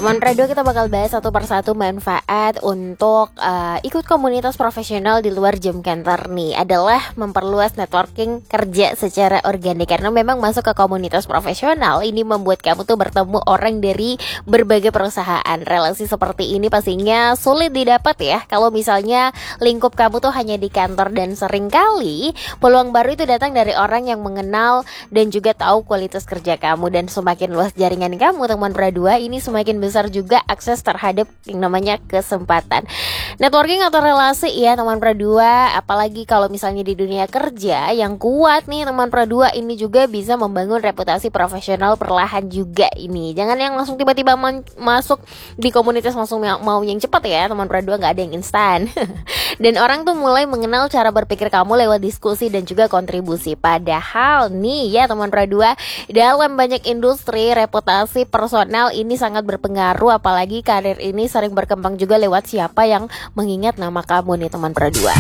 Teman Radio kita bakal bahas satu persatu manfaat untuk ikut komunitas profesional di luar jam kantor nih. Adalah memperluas networking kerja secara organik. Karena memang masuk ke komunitas profesional ini membuat kamu tuh bertemu orang dari berbagai perusahaan. Relasi seperti ini pastinya sulit didapat ya kalau misalnya lingkup kamu tuh hanya di kantor, dan seringkali peluang baru itu datang dari orang yang mengenal dan juga tahu kualitas kerja kamu. Dan semakin luas jaringan kamu teman Pradua, ini semakin besar juga akses terhadap yang namanya kesempatan. Networking atau relasi ya teman Pradua, apalagi kalau misalnya di dunia kerja yang kuat nih teman Pradua, ini juga bisa membangun reputasi profesional perlahan juga ini. Jangan yang langsung tiba-tiba masuk di komunitas langsung mau yang cepat ya teman Pradua, nggak ada yang instan. Dan orang tuh mulai mengenal cara berpikir kamu lewat diskusi dan juga kontribusi. Padahal nih ya teman Pradua, dalam banyak industri reputasi personal ini sangat berpengaruh, apalagi karir ini sering berkembang juga lewat siapa yang mengingat nama kamu nih teman Pradua.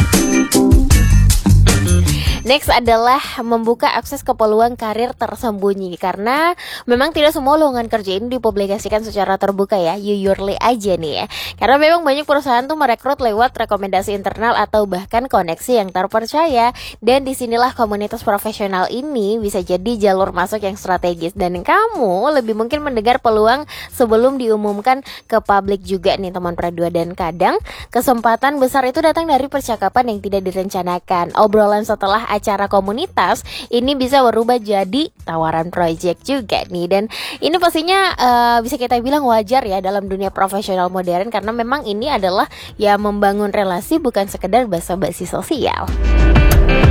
Next adalah membuka akses ke peluang karir tersembunyi. Karena memang tidak semua lowongan kerja ini dipublikasikan secara terbuka ya, jujurly aja nih ya. Karena memang banyak perusahaan tuh merekrut lewat rekomendasi internal atau bahkan koneksi yang terpercaya. Dan disinilah komunitas profesional ini bisa jadi jalur masuk yang strategis. Dan kamu lebih mungkin mendengar peluang sebelum diumumkan ke publik juga nih teman Pradua. Dan kadang kesempatan besar itu datang dari percakapan yang tidak direncanakan. Obrolan setelah acara komunitas ini bisa berubah jadi tawaran project juga nih. Dan ini pastinya bisa kita bilang wajar ya dalam dunia profesional modern, karena memang ini adalah ya membangun relasi, bukan sekedar basa-basi sosial.